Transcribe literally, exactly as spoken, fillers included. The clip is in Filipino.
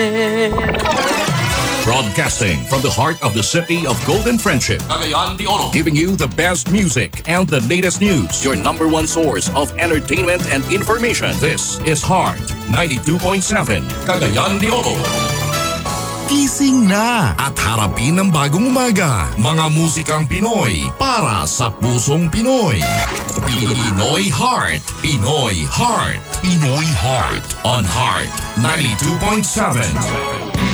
Broadcasting from the heart of the city of Golden Friendship, Cagayan de Oro. giving you the best music and the latest news. Your number one source of entertainment and information. This is Heart ninety-two point seven, Cagayan de Oro. Gising na at harapin ang bagong umaga. Mga musikang Pinoy para sa pusong Pinoy. Pinoy Heart. Pinoy Heart. Pinoy Heart. On Heart ninety-two point seven.